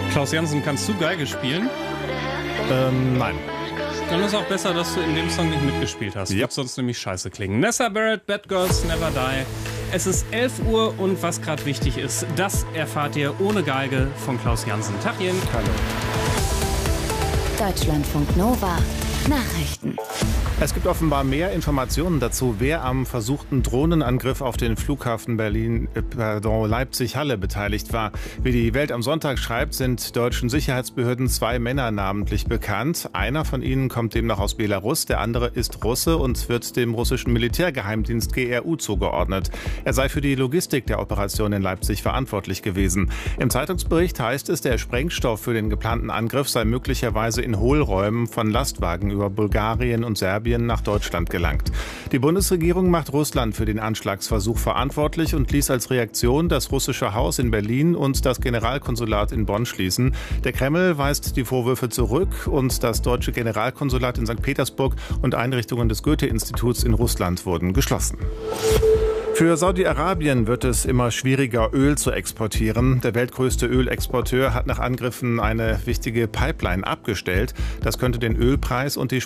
Klaus Janson, kannst du Geige spielen? Nein. Dann ist auch besser, dass du in dem Song nicht mitgespielt hast. Ja. Wird sonst nämlich scheiße klingen. Nessa Barrett, Bad Girls Never Die. Es ist 11 Uhr und was gerade wichtig ist, das erfahrt ihr ohne Geige von Klaus Janson. Tachchen. Hallo. Deutschlandfunk Nova. Nachrichten. Es gibt offenbar mehr Informationen dazu, wer am versuchten Drohnenangriff auf den Flughafen Leipzig-Halle beteiligt war. Wie die Welt am Sonntag schreibt, sind deutschen Sicherheitsbehörden 2 Männer namentlich bekannt. Einer von ihnen kommt demnach aus Belarus, der andere ist Russe und wird dem russischen Militärgeheimdienst GRU zugeordnet. Er sei für die Logistik der Operation in Leipzig verantwortlich gewesen. Im Zeitungsbericht heißt es, der Sprengstoff für den geplanten Angriff sei möglicherweise in Hohlräumen von Lastwagen über Bulgarien und Serbien nach Deutschland gelangt. Die Bundesregierung macht Russland für den Anschlagsversuch verantwortlich und ließ als Reaktion das russische Haus in Berlin und das Generalkonsulat in Bonn schließen. Der Kreml weist die Vorwürfe zurück und das deutsche Generalkonsulat in St. Petersburg und Einrichtungen des Goethe-Instituts in Russland wurden geschlossen. Für Saudi-Arabien wird es immer schwieriger, Öl zu exportieren. Der weltgrößte Ölexporteur hat nach Angriffen eine wichtige Pipeline abgestellt. Das könnte den Ölpreis und die